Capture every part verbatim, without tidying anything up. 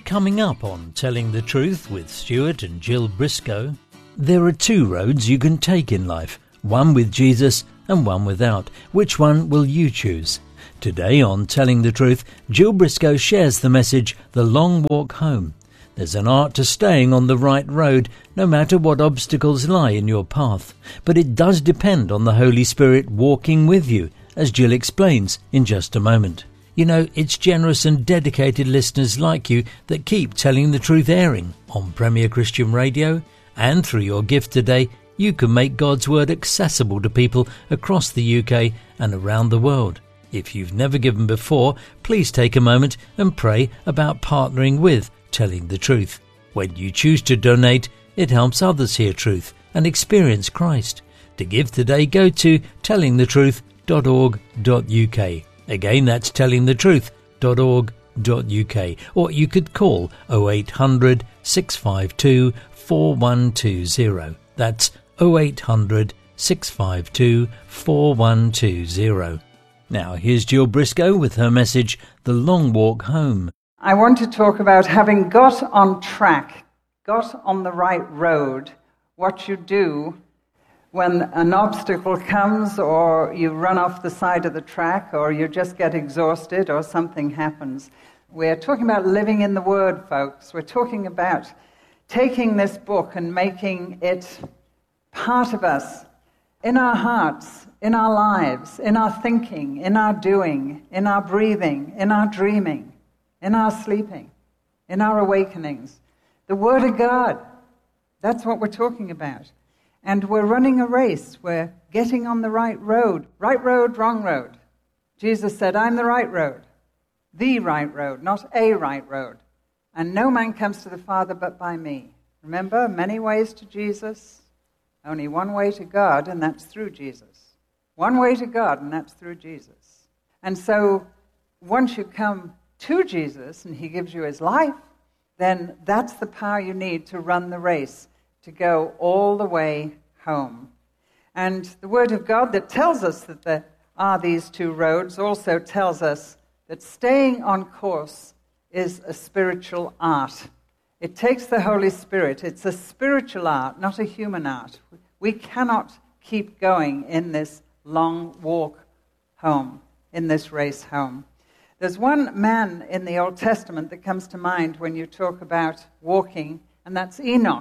Coming up on Telling the Truth with Stuart and Jill Briscoe, there are two roads you can take in life, one with Jesus and one without. Which one will you choose? Today on Telling the Truth, Jill Briscoe shares the message, The Long Walk Home. There's an art to staying on the right road, no matter what obstacles lie in your path. But it does depend on the Holy Spirit walking with you, as Jill explains in just a moment. You know, it's generous and dedicated listeners like you that keep Telling the Truth airing on Premier Christian Radio, and through your gift today, you can make God's Word accessible to people across the U K and around the world. If you've never given before, please take a moment and pray about partnering with Telling the Truth. When you choose to donate, it helps others hear truth and experience Christ. To give today, go to telling the truth dot org dot U K. Again, that's telling the truth dot org dot U K. Or you could call oh eight hundred, six five two, four one two zero. That's oh eight hundred, six five two, four one two zero. Now, here's Jill Briscoe with her message, The Long Walk Home. I want to talk about having got on track, got on the right road, what you do when an obstacle comes, or you run off the side of the track, or you just get exhausted, or something happens. We're talking about living in the Word, folks. We're talking about taking this book and making it part of us, in our hearts, in our lives, in our thinking, in our doing, in our breathing, in our dreaming, in our sleeping, in our awakenings. The Word of God, that's what we're talking about. And we're running a race. We're getting on the right road. Right road, wrong road. Jesus said, I'm the right road. The right road, not a right road. And no man comes to the Father but by me. Remember, many ways to Jesus, only one way to God, and that's through Jesus. One way to God, and that's through Jesus. And so once you come to Jesus and he gives you his life, then that's the power you need to run the race, to go all the way home. And the Word of God that tells us that there are these two roads also tells us that staying on course is a spiritual art. It takes the Holy Spirit. It's a spiritual art, not a human art. We cannot keep going in this long walk home, in this race home. There's one man in the Old Testament that comes to mind when you talk about walking, and that's Enoch.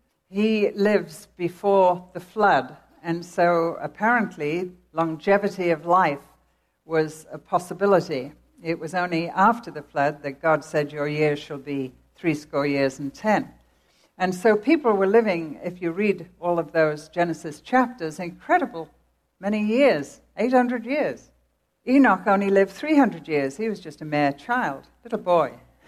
He lives before the flood, and so apparently longevity of life was a possibility. It was only after the flood that God said, your years shall be threescore years and ten. And so people were living, if you read all of those Genesis chapters, incredible many years, eight hundred years. Enoch only lived three hundred years. He was just a mere child, little boy.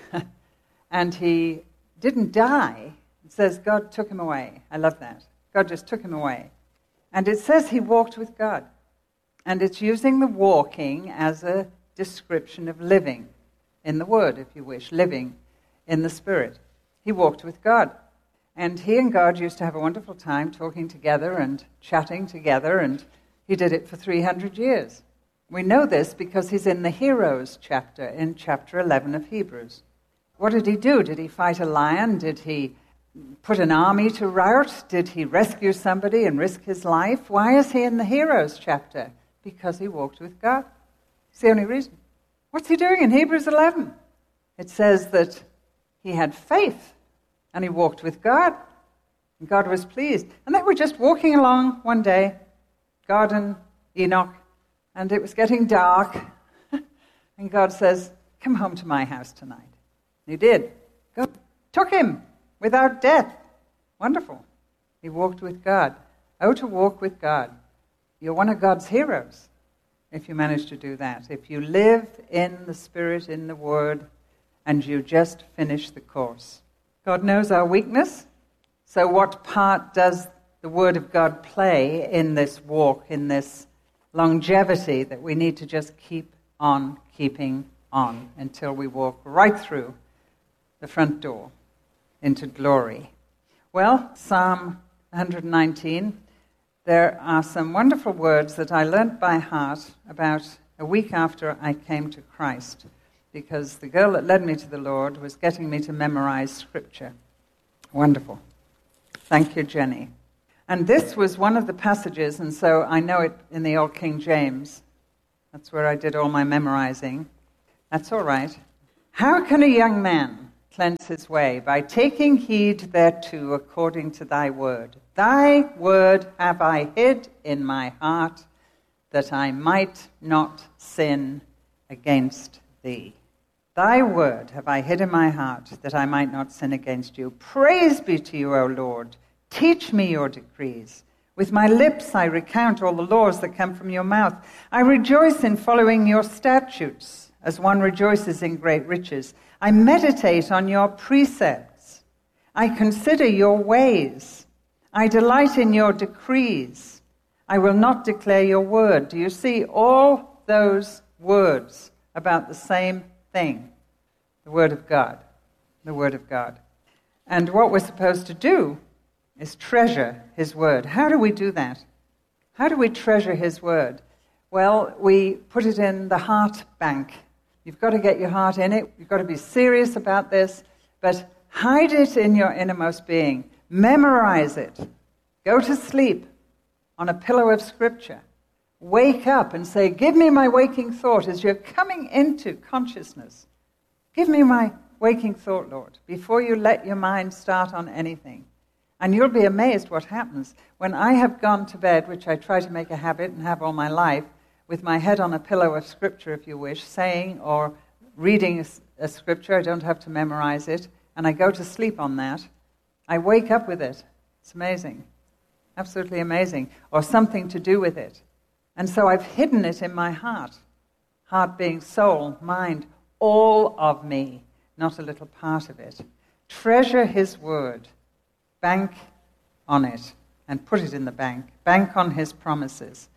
And he didn't die. It says God took him away. I love that. God just took him away. And it says he walked with God. And it's using the walking as a description of living in the Word, if you wish, living in the Spirit. He walked with God. And he and God used to have a wonderful time talking together and chatting together, and he did it for three hundred years. We know this because he's in the heroes chapter, in chapter eleven of Hebrews. What did he do? Did he fight a lion? Did he put an army to rout? Did he rescue somebody and risk his life? Why is he in the heroes chapter? Because he walked with God. It's the only reason. What's he doing in Hebrews eleven? It says that he had faith and he walked with God. And God was pleased. And they were just walking along one day, God and Enoch, and it was getting dark. And God says, come home to my house tonight. And he did. God took him without death. Wonderful. He walked with God. Oh, to walk with God. You're one of God's heroes if you manage to do that. If you live in the Spirit, in the Word, and you just finish the course. God knows our weakness. So what part does the Word of God play in this walk, in this longevity that we need to just keep on keeping on until we walk right through the front door into glory? Well, Psalm one nineteen, there are some wonderful words that I learnt by heart about a week after I came to Christ, because the girl that led me to the Lord was getting me to memorize Scripture. Wonderful. Thank you, Jenny. And this was one of the passages, and so I know it in the Old King James. That's where I did all my memorizing. That's all right. How can a young man cleanse his way? By taking heed thereto according to thy word. Thy word have I hid in my heart, that I might not sin against thee. Thy word have I hid in my heart, that I might not sin against you. Praise be to you, O Lord. Teach me your decrees. With my lips I recount all the laws that come from your mouth. I rejoice in following your statutes, as one rejoices in great riches. I meditate on your precepts. I consider your ways. I delight in your decrees. I will not declare your word. Do you see all those words about the same thing? The word of God. The word of God. And what we're supposed to do is treasure his word. How do we do that? How do we treasure his word? Well, we put it in the heart bank. You've got to get your heart in it. You've got to be serious about this. But hide it in your innermost being. Memorize it. Go to sleep on a pillow of Scripture. Wake up and say, give me my waking thought as you're coming into consciousness. Give me my waking thought, Lord, before you let your mind start on anything. And you'll be amazed what happens. When I have gone to bed, which I try to make a habit and have all my life, with my head on a pillow of Scripture, if you wish, saying or reading a, a Scripture, I don't have to memorize it, and I go to sleep on that, I wake up with it. It's amazing. Absolutely amazing. Or something to do with it. And so I've hidden it in my heart. Heart being soul, mind, all of me, not a little part of it. Treasure his word. Bank on it and put it in the bank. Bank on his promises.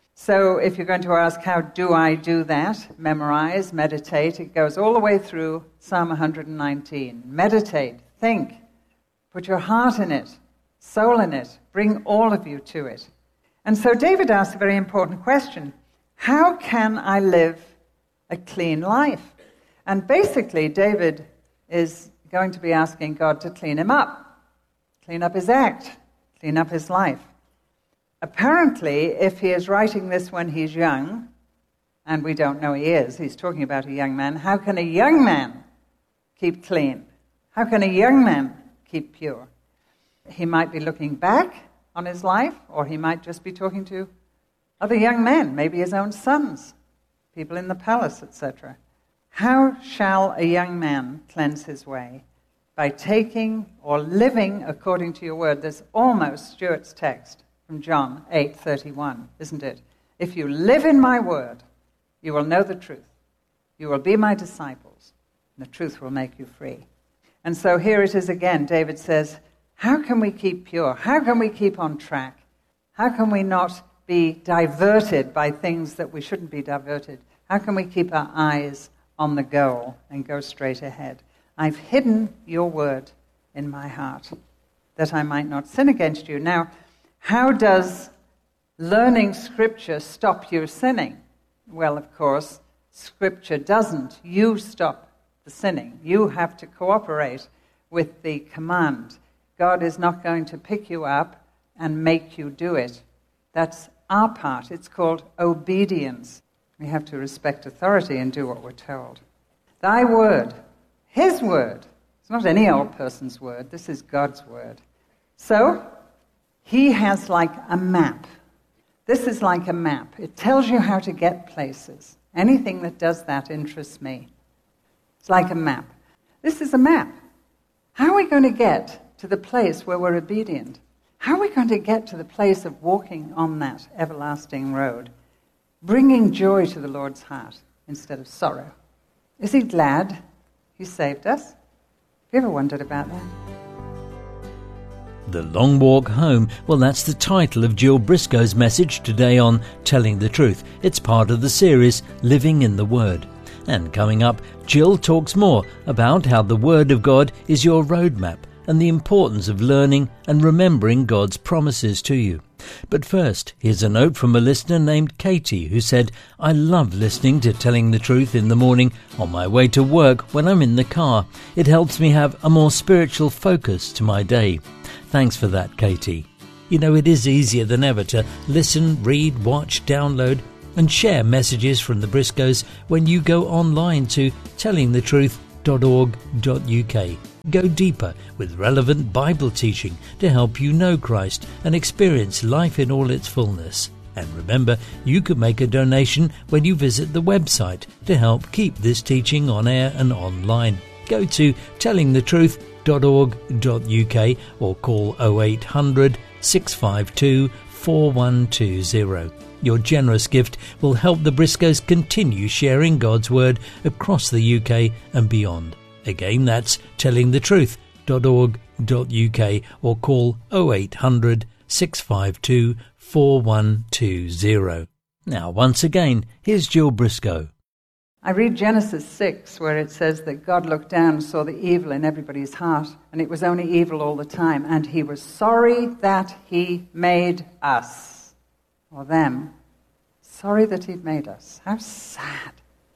So if you're going to ask, how do I do that? Memorize, meditate. It goes all the way through Psalm one hundred nineteen. Meditate, think, put your heart in it, soul in it, bring all of you to it. And so David asked a very important question. How can I live a clean life? And basically, David is going to be asking God to clean him up. Clean up his act, clean up his life. Apparently, if he is writing this when he's young, and we don't know he is, he's talking about a young man, how can a young man keep clean? How can a young man keep pure? He might be looking back on his life, or he might just be talking to other young men, maybe his own sons, people in the palace, et cetera. How shall a young man cleanse his way? By taking or living according to your word. There's almost Stuart's text from John eight thirty-one, isn't it? If you live in my word, you will know the truth. You will be my disciples, and the truth will make you free. And so here it is again. David says, how can we keep pure? How can we keep on track? How can we not be diverted by things that we shouldn't be diverted? How can we keep our eyes on the goal and go straight ahead? I've hidden your word in my heart, that I might not sin against you. Now, how does learning Scripture stop you sinning? Well, of course, Scripture doesn't. You stop the sinning. You have to cooperate with the command. God is not going to pick you up and make you do it. That's our part. It's called obedience. We have to respect authority and do what we're told. Thy word. His word. It's not any old person's word. This is God's word. So, he has like a map. This is like a map. It tells you how to get places. Anything that does that interests me. It's like a map. This is a map. How are we going to get to the place where we're obedient? How are we going to get to the place of walking on that everlasting road? Bringing joy to the Lord's heart instead of sorrow. Is he glad he saved us? Have you ever wondered about that? The Long Walk Home, well, that's the title of Jill Briscoe's message today on Telling the Truth. It's part of the series Living in the Word. And coming up, Jill talks more about how the Word of God is your roadmap and the importance of learning and remembering God's promises to you. But first, here's a note from a listener named Katie who said, I love listening to Telling the Truth in the morning on my way to work when I'm in the car. It helps me have a more spiritual focus to my day. Thanks for that, Katie. You know, it is easier than ever to listen, read, watch, download and share messages from the Briscoes when you go online to telling the truth dot org dot U K. Go deeper with relevant Bible teaching to help you know Christ and experience life in all its fullness. And remember, you can make a donation when you visit the website to help keep this teaching on air and online. Go to telling the truth dot org dot U K or call oh eight hundred, six five two, four one two zero. Your generous gift will help the Briscoes continue sharing God's Word across the U K and beyond. Again, that's telling the truth dot org dot U K or call oh eight hundred, six five two, four one two zero. Now, once again, here's Jill Briscoe. I read Genesis six, where it says that God looked down and saw the evil in everybody's heart, and it was only evil all the time, and he was sorry that he made us, or them. Sorry that he'd made us. How sad.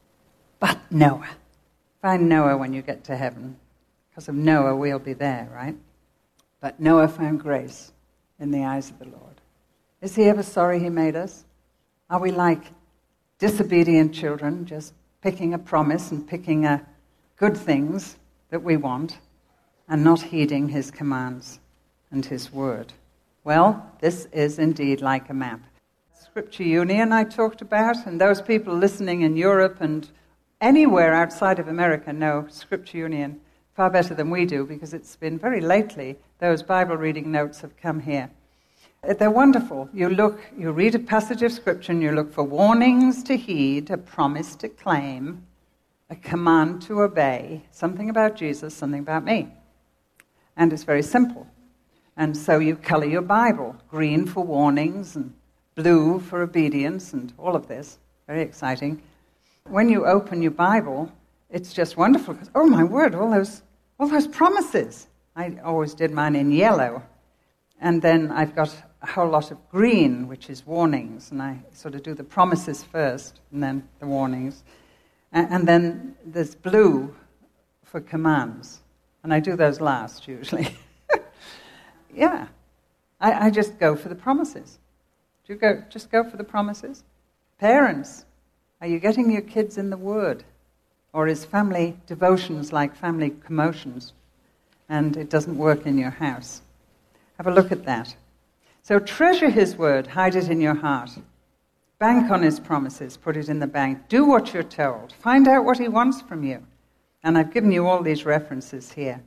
But Noah. Find Noah when you get to heaven. Because of Noah, we'll be there, right? But Noah found grace in the eyes of the Lord. Is he ever sorry he made us? Are we like disobedient children, just picking a promise and picking a good things that we want and not heeding his commands and his word? Well, this is indeed like a map. Scripture Union I talked about, and those people listening in Europe and anywhere outside of America know Scripture Union far better than we do, because it's been very lately those Bible reading notes have come here. They're wonderful. You look, you read a passage of Scripture and you look for warnings to heed, a promise to claim, a command to obey, something about Jesus, something about me. And it's very simple. And so you color your Bible, green for warnings and blue for obedience and all of this. Very exciting. When you open your Bible, it's just wonderful because, oh my word, all those all those promises. I always did mine in yellow. And then I've got a whole lot of green, which is warnings. And I sort of do the promises first and then the warnings. And, and then there's blue for commands. And I do those last usually. yeah. I, I just go for the promises. Do you go just go for the promises? Parents, are you getting your kids in the Word? Or is family devotions like family commotions and it doesn't work in your house? Have a look at that. So treasure his word, hide it in your heart. Bank on his promises, put it in the bank. Do what you're told. Find out what he wants from you. And I've given you all these references here.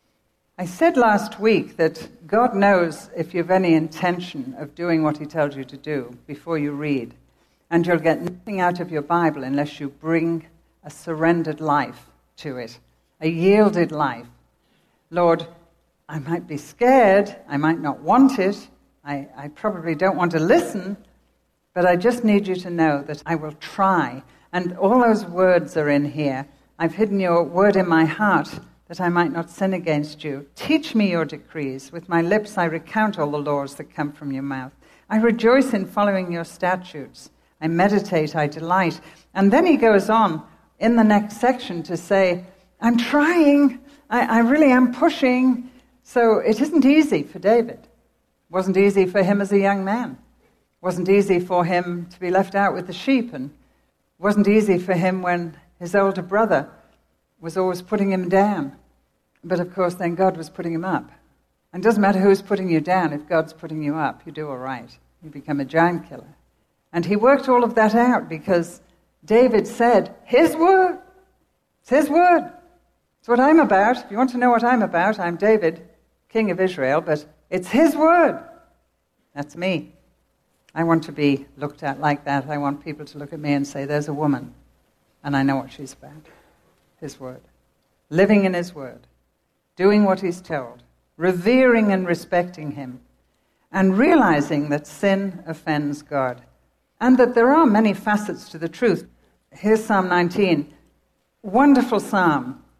I said last week that God knows if you have any intention of doing what he tells you to do before you read. And you'll get nothing out of your Bible unless you bring a surrendered life to it, a yielded life. Lord, I might be scared, I might not want it, I, I probably don't want to listen, but I just need you to know that I will try. And all those words are in here. I've hidden your word in my heart that I might not sin against you. Teach me your decrees. With my lips I recount all the laws that come from your mouth. I rejoice in following your statutes. I meditate, I delight. And then he goes on in the next section to say, I'm trying, I, I really am pushing. So it isn't easy for David. It wasn't easy for him as a young man. It wasn't easy for him to be left out with the sheep. And it wasn't easy for him when his older brother was always putting him down. But of course, then God was putting him up. And it doesn't matter who's putting you down. If God's putting you up, you do all right. You become a giant killer. And he worked all of that out because David said, his word. It's his word. It's what I'm about. If you want to know what I'm about, I'm David, king of Israel, but it's his word. That's me. I want to be looked at like that. I want people to look at me and say, there's a woman, and I know what she's about. His word. Living in his word. Doing what he's told. Revering and respecting him. And realizing that sin offends God. And that there are many facets to the truth. Here's Psalm nineteen. Wonderful psalm.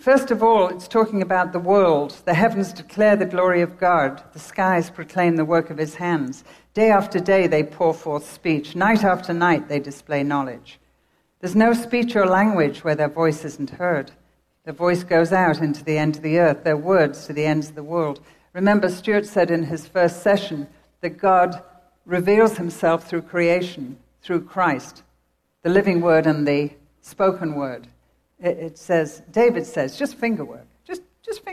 First of all, it's talking about the world. The heavens declare the glory of God. The skies proclaim the work of his hands. Day after day they pour forth speech. Night after night they display knowledge. There's no speech or language where their voice isn't heard. Their voice goes out into the end of the earth, their words to the ends of the world. Remember, Stuart said in his first session that God reveals himself through creation, through Christ, the living word and the spoken word. It, it says, David says, just finger work. Just, just finger